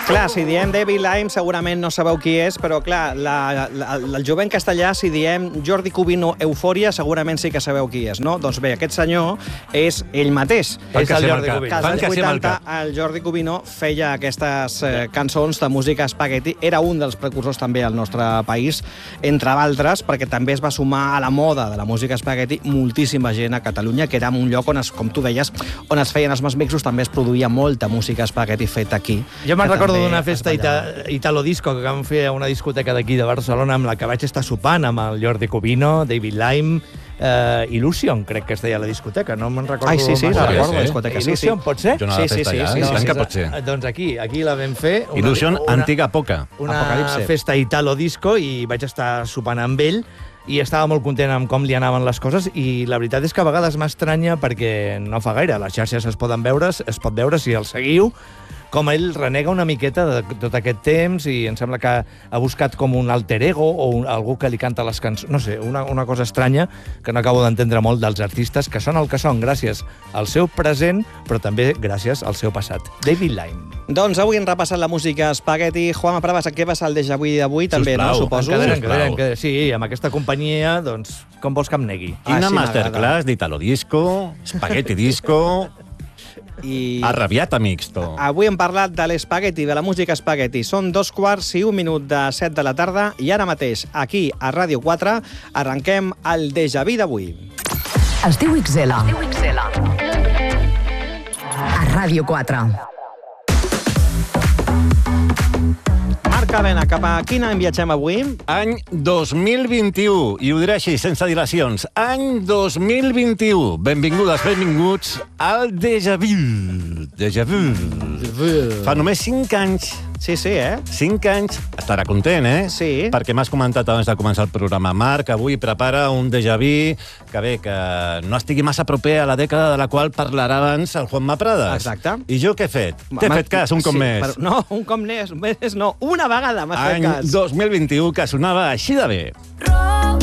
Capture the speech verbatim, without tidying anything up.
Clar, si diem David Lime segurament no sabeu qui és, però clar, la, la, el jovent castellà, si diem Jordi Cubino Eufòria, segurament sí que sabeu qui és, no? Doncs bé, aquest senyor és ell mateix. Fan És que el sí amb Jordi el cap. Cubino. Fan Als que anys sí amb el vuitanta cap. el Jordi Cubino feia aquestes eh, cançons de música espagueti. Era un dels precursors també al nostre país, entre altres, perquè també es va sumar a la moda de la música espagueti moltíssima gent a Catalunya, que era un lloc on, es, com tu deies, on es feien els masmixos, també es produïa molta música espagueti feta aquí. Jo me'n que recordo també d'una es festa ballava. ita Italo Disco que vam fer a una discoteca d'aquí de Barcelona amb la que vaig estar sopant amb el Jordi Cubino, David Lime, eh, Illusion, crec que es deia la discoteca, no me'n recordo. Ai, sí, sí, massa. la recordo, sí. la discoteca, sí, sí. Illusion, pot ser? Jo no a la Sí, sí, festa sí, allà, sí, i sí, tant sí, que sí. pot ser. Eh, Doncs aquí, aquí la vam fer. Una, Illusion, una, antiga poca. Una Apocalipse. festa Italo Disco i vaig estar sopant amb ell i estava molt content amb com li anaven les coses i la veritat és que a vegades m'estranya perquè no fa gaire, les xarxes es poden veure, es pot veure si el seguiu, com ell renega una miqueta de tot aquest temps i em sembla que ha buscat com un alter ego o un, algú que li canta les cançons, no sé, una, una cosa estranya que no acabo d'entendre molt dels artistes que són el que són gràcies al seu present però també gràcies al seu passat. David Lime. Doncs avui hem repassat la música espagueti. Juanma Pravas, en què vas al déjà vu d'avui també, no? Sisplau. Suposo. En cadena, en sisplau. cadena, en cadena. Sí, amb aquesta companyia, doncs, com vols que em negui? Ah, Quina sí, masterclass d'Italo Disco, Spaghetti Disco, I arrabiata mixto. avui hem parlat de l'espagueti, de la música espagueti. Són dos quarts i un minut de set de la tarda i ara mateix, aquí a Ràdio quatre, arrenquem el déjà vu d'avui. Es diu X L. Es diu X L. A Ràdio quatre. Marc Avena, cap a quin any viatgem avui? Any dos mil vint-i-u, i ho diré així, sense dilacions. Any dos mil vint-i-u. Benvingudes, benvinguts al déjà vu. Déjà vu. Fa només cinc anys. Sí, sí, eh? Cinc anys. Estarà content, eh? Sí. Perquè m'has comentat abans de començar el programa. Marc, avui prepara un déjà vu que bé, que no estigui massa proper a la dècada de la qual parlarà abans el Juanma Prades. Exacte. I jo què he fet? T'he fet cas un cop sí, més. Però, no, un cop més, més no. Una vegada m'has fet Any cas. dos mil vint-i-u, que sonava així de bé.